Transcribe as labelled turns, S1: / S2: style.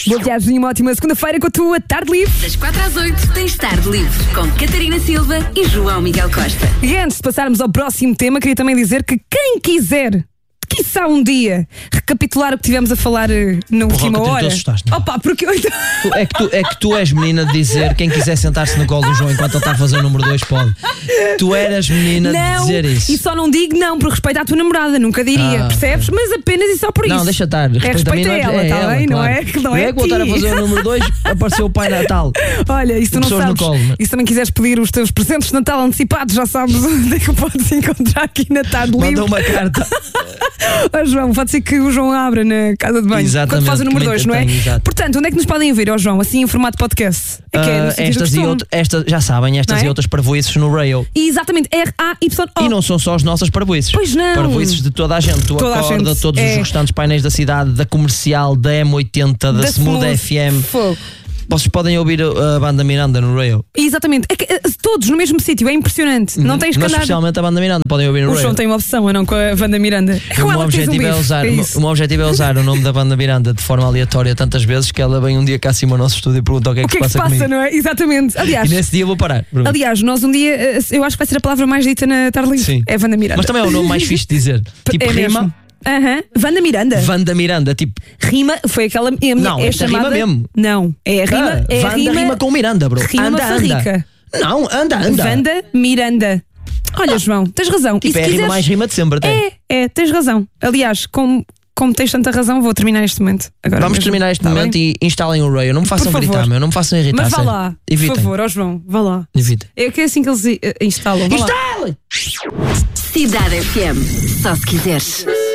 S1: Boa viagem e uma ótima segunda-feira com a tua Tarde Livre.
S2: Das 4 às 8 tens Tarde Livre com Catarina Silva e João Miguel Costa.
S1: E antes de passarmos ao próximo tema, queria também dizer que quem quiser, quiçá um dia, recapitular o que tivemos a falar na última hora.
S3: Tu assustaste-me.
S1: Opa, porque eu
S3: É que tu és menina de dizer quem quiser sentar-se no colo do João enquanto ele está a fazer o número 2 pode. Tu eras menina de dizer isso.
S1: E só não digo não por respeito à tua namorada, nunca diria, percebes? Mas apenas e só por isso.
S3: Não, deixa estar.
S1: Respeito a ela, está bem? Não é?
S3: Claro.
S1: Não é
S3: que vou estar a fazer o número 2, apareceu o Pai Natal.
S1: Olha, e se tu não sabes,
S3: colo,
S1: e se também quiseres pedir os teus presentes de Natal antecipados, já sabes onde é que podes encontrar aqui na Tarde Livre.
S3: Manda uma carta.
S1: João, pode ser que o João abra na casa de banho.
S3: Exatamente,
S1: quando faz o número 2, não é?
S3: Exato.
S1: Portanto, onde é que nos podem ouvir, João? Assim em formato podcast? É que é no sentido
S3: estas
S1: do
S3: e
S1: som.
S3: estas, já sabem, estas
S1: Não é?
S3: e outras parvoices no Rail.
S1: E exatamente, R-A-Y-O.
S3: E não são só as nossas parvoices.
S1: Pois não.
S3: Parvoices de toda a gente. Tu
S1: Toda a
S3: acorda,
S1: gente.
S3: todos os restantes painéis da cidade, da Comercial, da M80, da Smooth FM.
S1: Fogo.
S3: Vocês podem ouvir a banda Miranda no Rail.
S1: Exatamente, é que, todos no mesmo sítio, é impressionante. Não tens que
S3: Mas
S1: andar.
S3: especialmente a banda Miranda podem ouvir no
S1: O
S3: Rail.
S1: João tem uma obsessão, ou não, com a Wanda Miranda.
S3: O meu objetivo é usar o nome da banda Miranda de forma aleatória tantas vezes que ela vem um dia cá acima ao nosso estúdio e pergunta o que é que se passa comigo.
S1: Não é? Exatamente. Aliás,
S3: E nesse dia vou parar.
S1: aliás, nós um dia, eu acho que vai ser a palavra mais dita na Tarde Livre.
S3: Sim.
S1: É Wanda Miranda.
S3: Mas também é o nome mais fixe de dizer. Tipo,
S1: É
S3: rima.
S1: mesmo. Wanda Miranda.
S3: Wanda Miranda, tipo.
S1: Rima, foi aquela.
S3: Não,
S1: é
S3: esta
S1: chamada,
S3: rima mesmo.
S1: Não, é a rima. É a
S3: Wanda rima com Miranda, bro.
S1: Rima
S3: Anda.
S1: farrica.
S3: Não, anda.
S1: Wanda Miranda. Olha, João, tens razão.
S3: Tipo,
S1: e se
S3: é a rima
S1: quiseres,
S3: mais rima de sempre até.
S1: tens razão. Aliás, como tens tanta razão, vou terminar este momento. Agora
S3: Vamos
S1: mesmo.
S3: terminar este
S1: Tá
S3: momento
S1: bem?
S3: e instalem o Rail. Não me façam
S1: Por favor.
S3: gritar, meu. Não me façam irritar.
S1: Mas vá
S3: sério.
S1: lá,
S3: Evitem.
S1: por favor, João, vá lá.
S3: Evitem.
S1: É que é assim que eles instalam. Vá lá.
S3: Instalem!
S2: Cidade FM. Só se quiseres.